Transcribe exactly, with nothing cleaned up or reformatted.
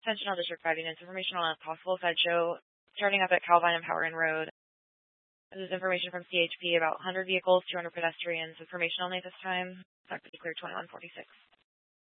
Centennial District five units. Information on a possible sideshow starting up at Calvine and Power Inn Road. This is information from C H P about one hundred vehicles, two hundred pedestrians. Information only at this time. Effective to clear twenty-one forty-six.